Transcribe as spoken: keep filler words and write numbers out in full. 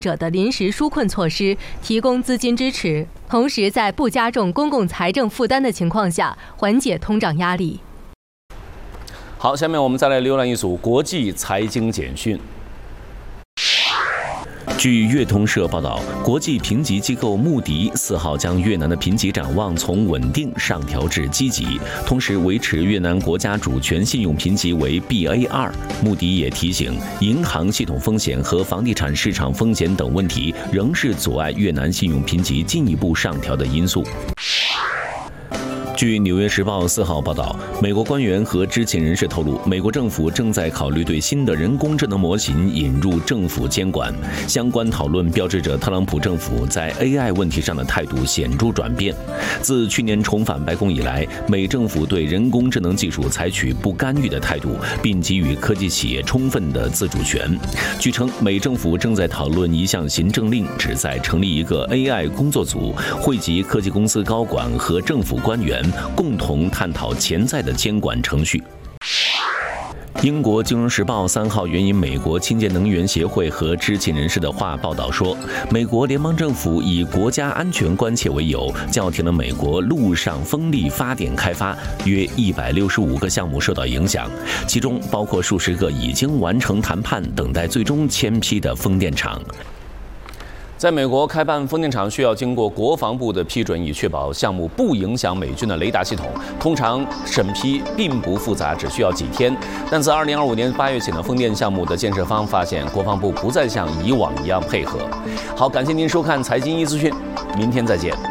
者的临时纾困措施，提供资金支持，同时在不加重公共财政负担的情况下，缓解通胀压力。 好，下面我们再来浏览一组国际财经简讯。 据越通社报道，国际评级机构穆迪四号将越南的评级展望从稳定上调至积极，同时维持越南国家主权信用评级为 B A 二。穆迪也提醒，银行系统风险和房地产市场风险等问题仍是阻碍越南信用评级进一步上调的因素。据《纽约时报》四号报道，美国官员和知情人士透露，美国政府正在考虑对新的人工智能模型引入政府监管。相关讨论标志着特朗普政府在 A I 问题上的态度显著转变。自去年重返白宫以来，美政府对人工智能技术采取不干预的态度，并给予科技企业充分的自主权。据称，美政府正在讨论一项行政令，旨在成立一个 A I 工作组，汇集科技公司高管和政府官员，共同探讨潜在的监管程序。英国金融时报三号援引美国清洁能源协会和知情人士的话报道说，美国联邦政府以国家安全关切为由，叫停了美国陆上风力发电开发，约一百六十五个项目受到影响，其中包括数十个已经完成谈判、等待最终签批的风电场。 在美国开办风电场需要经过国防部的批准，以确保项目不影响美军的雷达系统。通常审批并不复杂，只需要几天。但自二零二五年八月起呢，风电项目的建设方发现国防部不再像以往一样配合。好，感谢您收看财经一资讯，明天再见。